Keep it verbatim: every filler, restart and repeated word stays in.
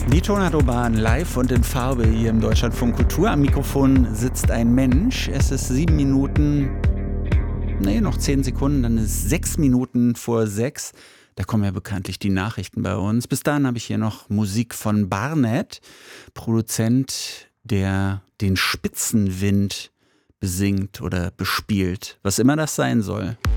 Die Tornado-Bahn live und in Farbe hier im Deutschlandfunk Kultur. Am Mikrofon sitzt ein Mensch. Es ist sieben Minuten, nee, noch zehn Sekunden, dann ist es sechs Minuten vor sechs. Da kommen ja bekanntlich die Nachrichten bei uns. Bis dahin habe ich hier noch Musik von Barnett, Produzent, der den Spitzenwind besingt oder bespielt, was immer das sein soll.